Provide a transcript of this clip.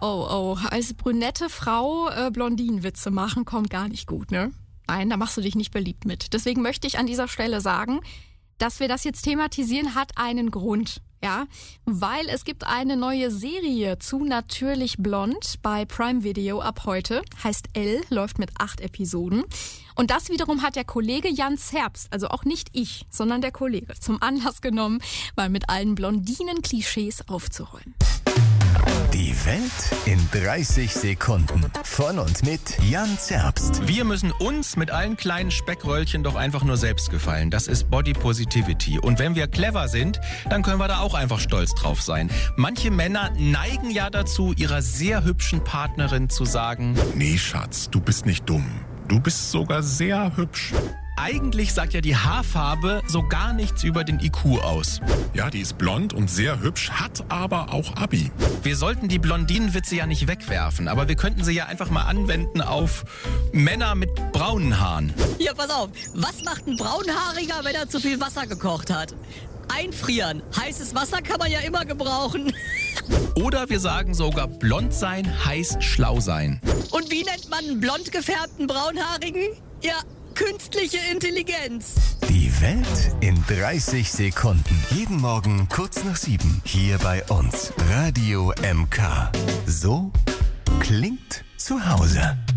oh. Als brünette Frau Blondinenwitze machen, kommt gar nicht gut, ne? Nein, da machst du dich nicht beliebt mit. Deswegen möchte ich an dieser Stelle sagen, dass wir das jetzt thematisieren, hat einen Grund. Ja, weil es gibt eine neue Serie zu Natürlich Blond bei Prime Video ab heute. Heißt Elle, läuft mit 8 Episoden. Und das wiederum hat der Kollege Jan Zerbst, also auch nicht ich, sondern der Kollege, zum Anlass genommen, mal mit allen Blondinen-Klischees aufzuräumen. Die Welt in 30 Sekunden. Von und mit Jan Zerbst. Wir müssen uns mit allen kleinen Speckröllchen doch einfach nur selbst gefallen. Das ist Body Positivity. Und wenn wir clever sind, dann können wir da auch einfach stolz drauf sein. Manche Männer neigen ja dazu, ihrer sehr hübschen Partnerin zu sagen: Nee, Schatz, du bist nicht dumm. Du bist sogar sehr hübsch. Eigentlich sagt ja die Haarfarbe so gar nichts über den IQ aus. Ja, die ist blond und sehr hübsch, hat aber auch Abi. Wir sollten die Blondinenwitze ja nicht wegwerfen, aber wir könnten sie ja einfach mal anwenden auf Männer mit braunen Haaren. Ja, pass auf. Was macht ein Braunhaariger, wenn er zu viel Wasser gekocht hat? Einfrieren. Heißes Wasser kann man ja immer gebrauchen. Oder wir sagen sogar, blond sein heißt schlau sein. Und wie nennt man einen blond gefärbten Braunhaarigen? Ja, künstliche Intelligenz. Die Welt in 30 Sekunden. Jeden Morgen kurz nach 7. Hier bei uns. Radio MK. So klingt zu Hause.